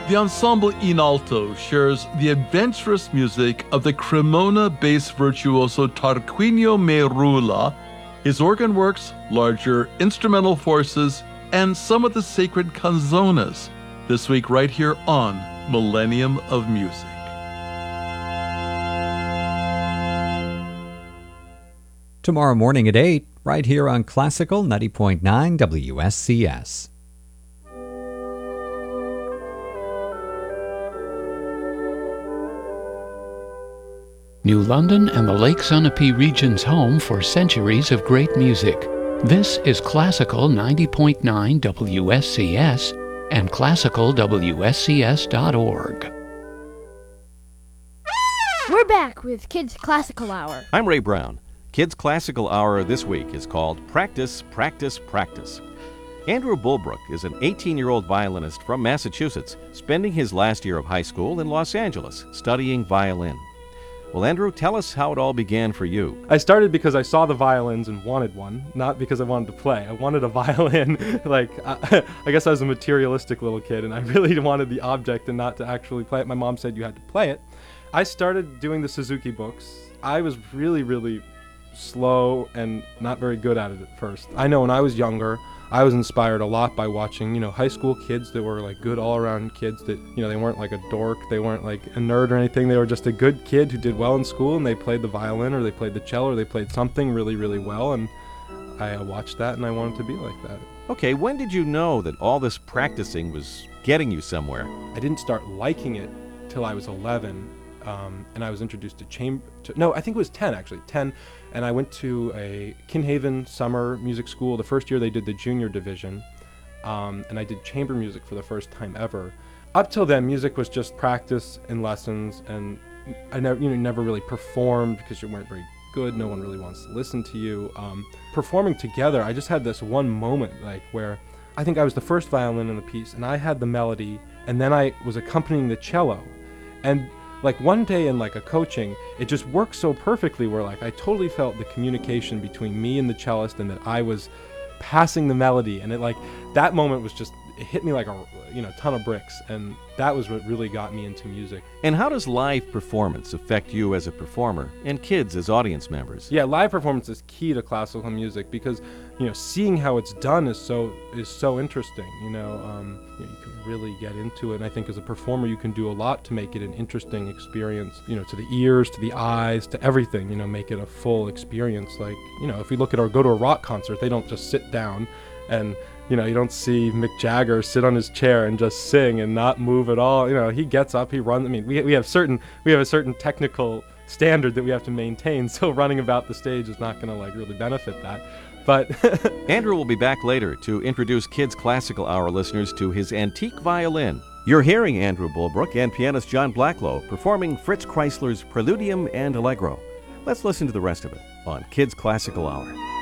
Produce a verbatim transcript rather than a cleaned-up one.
the ensemble In Alto shares the adventurous music of the Cremona bass virtuoso Tarquinio Merula, his organ works, larger instrumental forces, and some of the sacred canzonas, this week right here on Millennium of Music. Tomorrow morning at eight, right here on Classical ninety point nine W S C S. New London and the Lake Sunapee region's home for centuries of great music. This is Classical ninety point nine W S C S and classical W S C S dot org. We're back with Kids Classical Hour. I'm Ray Brown. Kids Classical Hour this week is called Practice, Practice, Practice. Andrew Bulbrook is an eighteen-year-old violinist from Massachusetts, spending his last year of high school in Los Angeles, studying violin. Well, Andrew, tell us how it all began for you. I started because I saw the violins and wanted one, not because I wanted to play. I wanted a violin. like, I, I guess I was a materialistic little kid, and I really wanted the object and not to actually play it. My mom said you had to play it. I started doing the Suzuki books. I was really, really slow and not very good at it at first. I know when I was younger, I was inspired a lot by watching, you know, high school kids that were like good all-around kids that, you know, they weren't like a dork, they weren't like a nerd or anything. They were just a good kid who did well in school, and they played the violin or they played the cello or they played something really, really well, and I uh, watched that and I wanted to be like that. Okay, when did you know that all this practicing was getting you somewhere? I didn't start liking it till I was eleven, um, and I was introduced to chamber, to, no, I think it was ten actually, ten. And I went to a Kinhaven summer music school. The first year they did the junior division, um, and I did chamber music for the first time ever. Up till then, music was just practice and lessons, and I never, you know, never really performed because you weren't very good. No one really wants to listen to you. Um, performing together, I just had this one moment, like where I think I was the first violin in the piece, and I had the melody, and then I was accompanying the cello, and like one day in like a coaching, it just worked so perfectly where like I totally felt the communication between me and the cellist, and that I was passing the melody, and it like that moment was just, it hit me like a you know ton of bricks, and that was what really got me into music. And how does live performance affect you as a performer and kids as audience members? Yeah, live performance is key to classical music because you know seeing how it's done is so is so interesting. You know, um, you know, you can really get into it, and I think as a performer you can do a lot to make it an interesting experience. You know, to the ears, to the eyes, to everything. You know, make it a full experience. Like you know, if we look at or go to a rock concert, they don't just sit down and. You know, you don't see Mick Jagger sit on his chair and just sing and not move at all. You know, he gets up, he runs. I mean, we we have certain we have a certain technical standard that we have to maintain. So running about the stage is not going to like really benefit that. But Andrew will be back later to introduce Kids Classical Hour listeners to his antique violin. You're hearing Andrew Bulbrook and pianist John Blacklow performing Fritz Kreisler's Preludium and Allegro. Let's listen to the rest of it on Kids Classical Hour.